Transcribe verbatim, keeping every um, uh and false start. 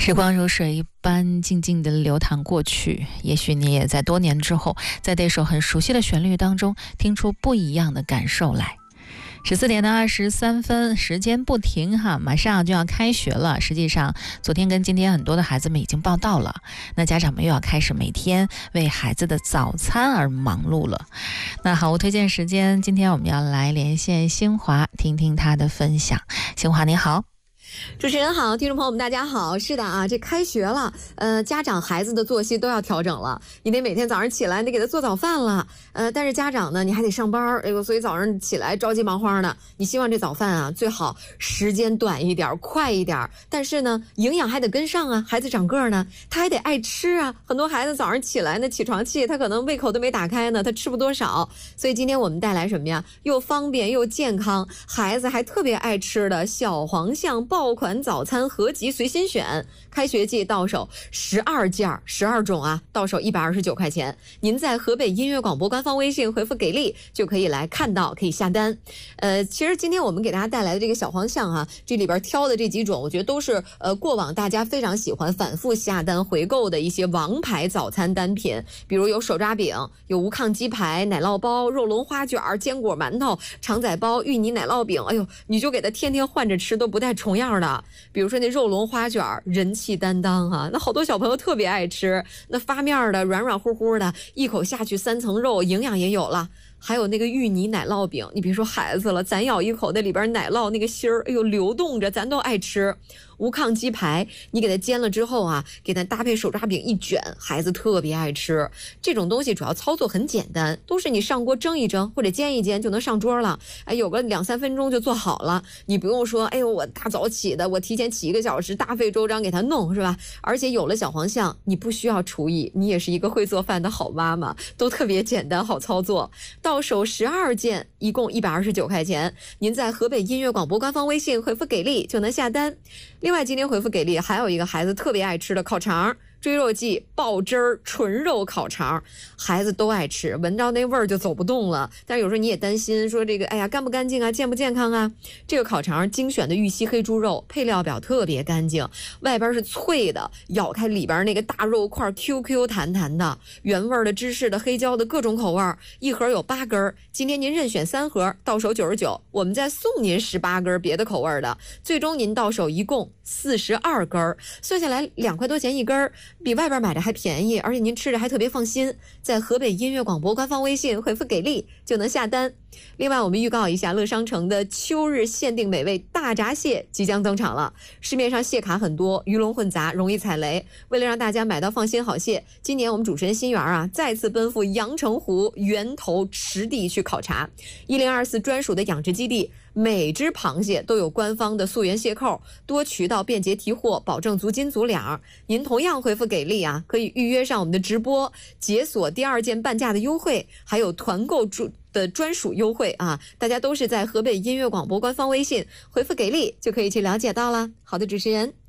时光如水一般静静地流淌过去，也许你也在多年之后，在这首很熟悉的旋律当中听出不一样的感受来。十四点的二十三分，时间不停哈，马上就要开学了。实际上，昨天跟今天很多的孩子们已经报到了，那家长们又要开始每天为孩子的早餐而忙碌了。那好物推荐时间，今天我们要来连线新华，听听他的分享。新华你好。 主持人好，听众朋友们大家好。是的啊，这开学了，呃，家长孩子的作息都要调整了。你得每天早上起来，你得给他做早饭了，呃，但是家长呢，你还得上班，哎呦，所以早上起来着急忙慌的。你希望这早饭啊，最好时间短一点，快一点，但是呢，营养还得跟上啊。孩子长个呢，他还得爱吃啊。很多孩子早上起来呢，起床气他可能胃口都没打开呢，他吃不多少。所以今天我们带来什么呀？又方便又健康，孩子还特别爱吃的小黄象爆爆款早餐合集随心选，开学季到手十二件十二种啊，到手一百二十九块钱。您在河北音乐广播官方微信回复给力就可以来看到，可以下单。呃，其实今天我们给大家带来的这个小黄象啊，这里边挑的这几种，我觉得都是呃过往大家非常喜欢反复下单回购的一些王牌早餐单品，比如有手抓饼、有无抗鸡排、奶酪包、肉龙花卷、坚果馒头、肠仔包、芋泥奶酪饼，哎呦，你就给它天天换着吃都不带重样的。比如说那肉龙花卷人气担当啊，那好多小朋友特别爱吃，那发面的软软乎乎的，一口下去三层肉，营养也有了。还有那个芋泥奶酪饼，你别说孩子了，咱咬一口那里边奶酪那个芯儿，哎呦流动着，咱都爱吃。无抗鸡排，你给它煎了之后啊，给它搭配手抓饼一卷，孩子特别爱吃。这种东西主要操作很简单，都是你上锅蒸一蒸或者煎一煎就能上桌了。哎，有个两三分钟就做好了，你不用说，哎呦我大早起的，我提前起一个小时，大费周章给它弄，是吧？而且有了小黄象，你不需要厨艺，你也是一个会做饭的好妈妈，都特别简单好操作。到手十二件，一共一百二十九块钱。您在河北音乐广播官方微信回复给力就能下单。另外今天回复给力还有一个孩子特别爱吃的烤肠，追肉季爆汁儿纯肉烤肠，孩子都爱吃，闻到那味儿就走不动了。但是有时候你也担心说这个哎呀干不干净啊，健不健康啊。这个烤肠精选的玉溪黑猪肉，配料表特别干净，外边是脆的，咬开里边那个大肉块 Q Q 弹弹的，原味的、芝士的、黑椒的各种口味，一盒有八根，今天您任选三盒，到手九十九，我们再送您十八根别的口味的，最终您到手一共四十二根，算下来两块多钱一根，比外边买的还便宜，而且您吃着还特别放心。在河北音乐广播官方微信回复给力就能下单。另外我们预告一下，乐商城的秋日限定美味大闸蟹即将登场了。市面上蟹卡很多，鱼龙混杂，容易踩雷，为了让大家买到放心好蟹，今年我们主持人新源啊再次奔赴阳澄湖源头池地去考察。一零二四专属的养殖基地，每只螃蟹都有官方的溯源蟹扣，多渠道便捷提货，保证足斤足两。您同样回复给力啊，可以预约上我们的直播，解锁第二件半价的优惠，还有团购主的专属优惠啊！大家都是在河北音乐广播官方微信回复给力就可以去了解到了。好的，主持人。